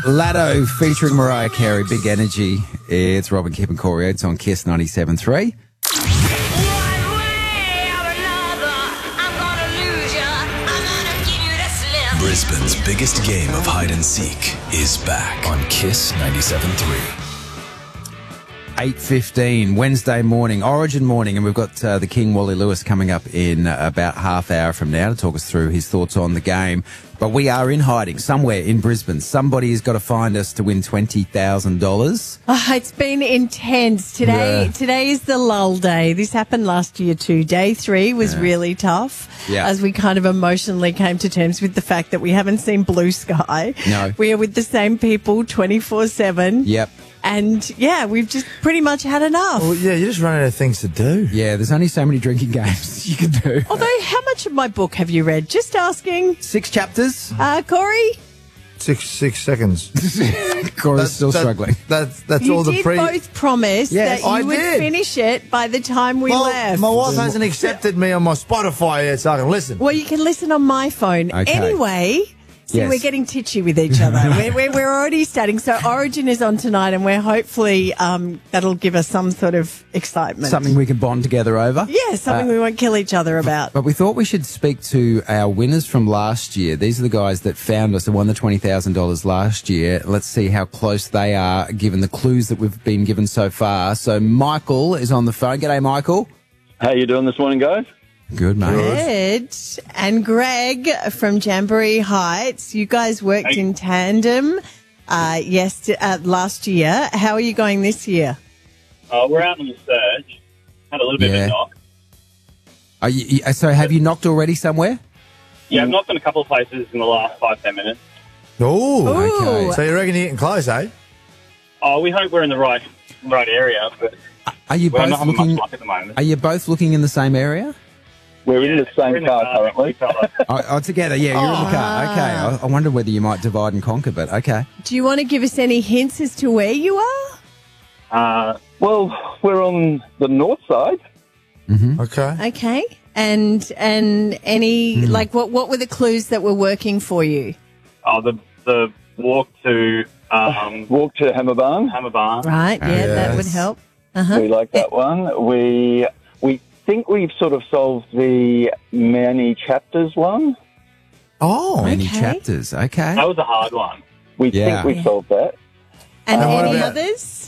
Laddo featuring Mariah Carey, Big Energy. It's Robin, Kip and Corey. It's on Kiss 97.3. Brisbane's biggest game of hide and seek is back on Kiss 97.3. 8:15, Wednesday morning, Origin morning, and we've got the King, Wally Lewis, coming up in about half hour from now to talk us through his thoughts on the game. But we are in hiding somewhere in Brisbane. Somebody has got to find us to win $20,000. Oh, it's been intense. Today is the lull day. This happened last year too. Day 3 was really tough as we kind of emotionally came to terms with the fact that we haven't seen blue sky. No. We are with the same people 24/7. Yep. And, we've just pretty much had enough. Well, yeah, you just run out of things to do. Yeah, there's only so many drinking games you can do. Although, how much of my book have you read? Just asking. 6 chapters. Corey? 6 seconds. Corey's still struggling. That's You all the did pre. both promise Yes, that you I would did. finish it by the time we left. My wife hasn't accepted me on my Spotify yet, so I can listen. Well, you can listen on my phone. Okay. Anyway, see, Yes. we're getting titchy with each other. we're already starting. So Origin is on tonight, and we're hopefully that'll give us some sort of excitement. Something we can bond together over. Yeah, something we won't kill each other about. But we thought we should speak to our winners from last year. These are the guys that found us and won the $20,000 last year. Let's see how close they are given the clues that we've been given so far. So Michael is on the phone. G'day, Michael. How you doing this morning, guys? Good, mate. Good. And Greg from Jamboree Heights, you guys worked in tandem last year. How are you going this year? We're out on the surge. Had a little bit of a knock. Are so have you knocked already somewhere? Yeah, I've knocked on a couple of places in the last 5-10 minutes. Oh, Okay. so you reckon you're getting close, eh? Oh, we hope we're in the right area, but Are you we're not both having looking? much luck at the moment. Are you both looking in the same area? We're in the We're same in the car car currently. Oh, together. Yeah, you're in the car. Okay. I wonder whether you might divide and conquer, but okay. Do you want to give us any hints as to where you are? Well, we're on the north side. Okay. Okay. And any what were the clues that were working for you? Oh, the walk to Hammerbarn. Right. Yeah, that would Yes. help. We like that one. We think we've sort of solved the many chapters one. Oh. Many Okay. chapters. Okay. That was a hard one. We Yeah. think we solved that. And what any about- others?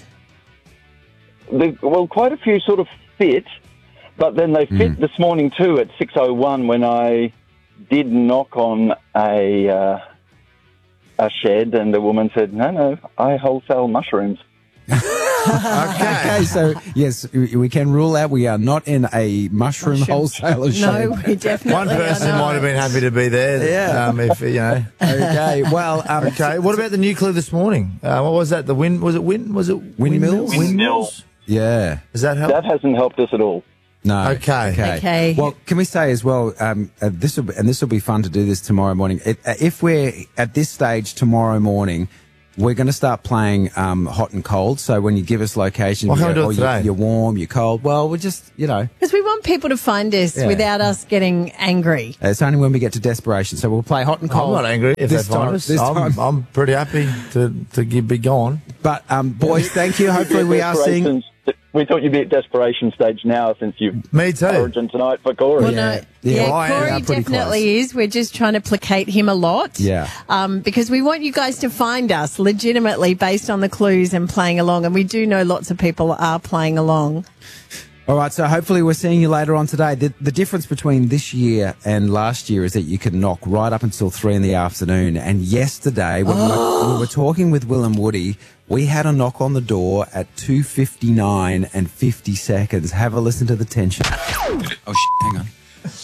Well, quite a few sort of fit, but then they fit this morning too at 6:01 when I did knock on a shed and the woman said, no, I wholesale mushrooms. Okay, so yes, we can rule out we are not in a mushroom wholesaler shop. No, we definitely One person are not. might have been happy to be there. Yeah. If you know. Okay, well, Okay. What about the new clue this morning? What was that? The wind? Was it wind? Was it Windmills? Windmills? Yeah. Does that help? That hasn't helped us at all. No. Okay. Okay. Well, can we say as well? This will be fun to do this tomorrow morning. If we're at this stage tomorrow morning, we're going to start playing hot and cold. So when you give us locations, Why can't we do it today? you're warm, you're cold. Well, we're just Because we want people to find us Yeah. without us getting angry. it's only when we get to desperation. So we'll play hot and I'm cold. not angry if they this find time. us. This time. I'm pretty happy to be gone. But boys, thank you. Hopefully we are seeing. We thought you'd be at desperation stage now since you've Me too. Origin tonight for Corey. Well, Yeah. no, Yeah, I am Corey pretty definitely close. is. We're just trying to placate him a lot. Yeah. Because we want you guys to find us legitimately based on the clues and playing along. And we do know lots of people are playing along. All right, so hopefully we're seeing you later on today. The difference between this year and last year is that you can knock right up until 3 in the afternoon. And yesterday, when we were talking with Will and Woody, we had a knock on the door at 2:59 and 50 seconds. Have a listen to the tension. Oh, hang on.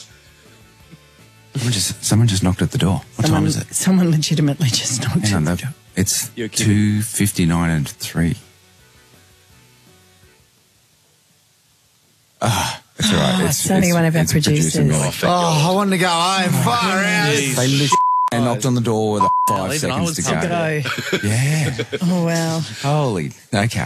Someone just knocked at the door. What time is it? Someone legitimately just knocked Hang on, at the door. it's 2:59 and 3. It's all right. it's only one of our it's a producer producers. Miller. Oh, I wanted to go home. Far out. They literally knocked on the door with 5 even I seconds was to go. Go. Yeah. Oh, wow. Holy. Okay.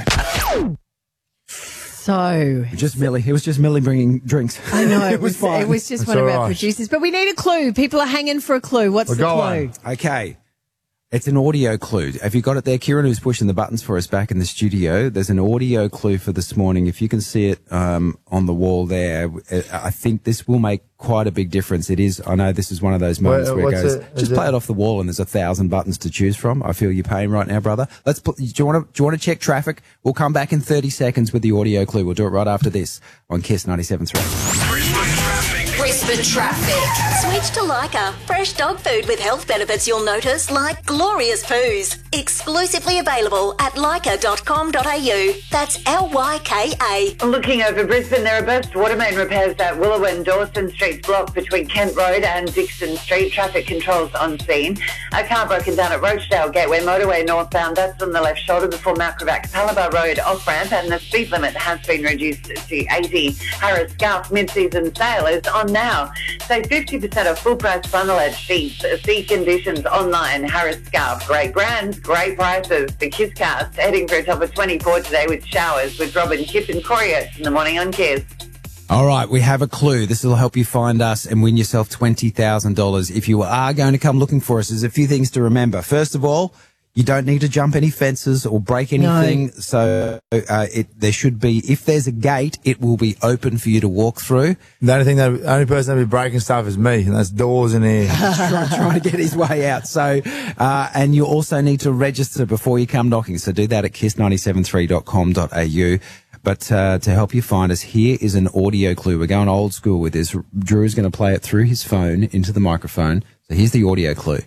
So, Just Millie. It was just Millie bringing drinks. I know it was fine. just It's one of all our right. producers. But we need a clue. People are hanging for a clue. What's Well, the go clue? on. Okay. It's an audio clue. Have you got it there, Kieran, who's pushing the buttons for us back in the studio? There's an audio clue for this morning. If you can see it on the wall there, I think this will make quite a big difference. It is. I know this is one of those moments where it goes, just play it off the wall and there's 1,000 buttons to choose from. I feel your pain right now, brother. Do you want to check traffic? We'll come back in 30 seconds with the audio clue. We'll do it right after this on Kiss 97.3. Brisbane traffic. Switch to Leica. Fresh dog food with health benefits you'll notice, like glorious poos. Exclusively available at leica.com.au. That's Lyka. Looking over Brisbane, there are burst water main repairs at Willow and Dawson Streets blocked between Kent Road and Dixon Street. Traffic controls on scene. A car broken down at Rochdale Gateway Motorway northbound. That's on the left shoulder before Macrovac Palabar Road off-ramp, and the speed limit has been reduced to 80. Harris Scarf mid-season sale is on now. Save 50% off full-price funnel edge sheets. See conditions online. Harris Scarf. Great brands, great prices. The KissCast heading for a top of 24 today with showers with Robin, Kip and Corey Oates in the morning on Kiss. All right, we have a clue. This will help you find us and win yourself $20,000. If you are going to come looking for us, there's a few things to remember. First of all, you don't need to jump any fences or break anything. No. So there should be, if there's a gate, it will be open for you to walk through. The only person that'll be breaking stuff is me, and that's doors in here. trying to get his way out. So, and you also need to register before you come knocking. So do that at kiss973.com.au. But to help you find us, here is an audio clue. We're going old school with this. Drew's going to play it through his phone into the microphone. So here's the audio clue.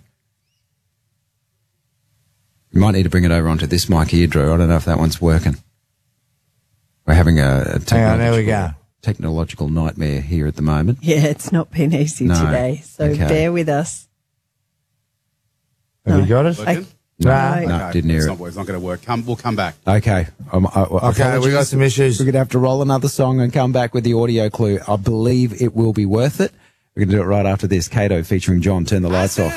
You might need to bring it over onto this mic here, Drew. I don't know if that one's working. We're having a technological nightmare here at the moment. Yeah, it's not been easy today, so bear with us. Have you got it? No, didn't hear it. It's not going to work. We'll come back. Okay. Okay, we got some issues. We're going to have to roll another song and come back with the audio clue. I believe it will be worth it. We're going to do it right after this. Kato featuring John. Turn the lights off.